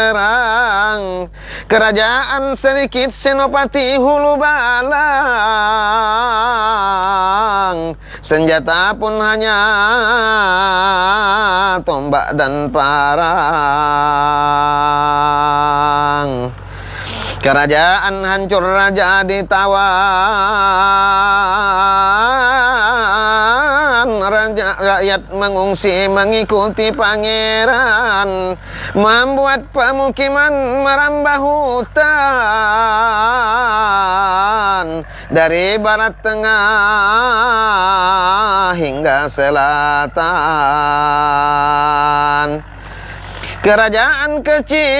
Serang kerajaan sedikit senopati hulu balang, senjata pun hanya tombak dan parang. Kerajaan hancur, raja ditawan, rakyat mengungsi mengikuti pangeran, membuat pemukiman merambah hutan dari barat tengah hingga selatan. Kerajaan kecil